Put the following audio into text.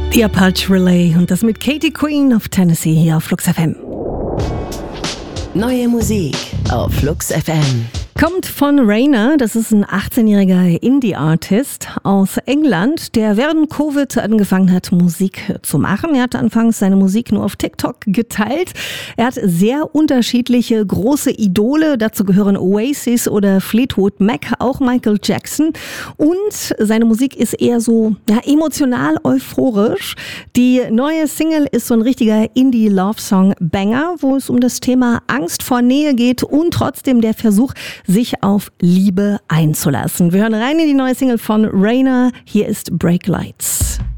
The Apache Relay und das mit Katie Queen of Tennessee hier auf Flux FM. Neue Musik auf Flux FM. Kommt von Rainer, das ist ein 18-jähriger Indie-Artist aus England, der während Covid angefangen hat, Musik zu machen. Er hat anfangs seine Musik nur auf TikTok geteilt. Er hat sehr unterschiedliche große Idole, dazu gehören Oasis oder Fleetwood Mac, auch Michael Jackson. Und seine Musik ist eher so emotional euphorisch. Die neue Single ist so ein richtiger Indie-Love-Song-Banger, wo es um das Thema Angst vor Nähe geht und trotzdem der Versuch, sich auf Liebe einzulassen. Wir hören rein in die neue Single von Rainer. Hier ist Break Lights.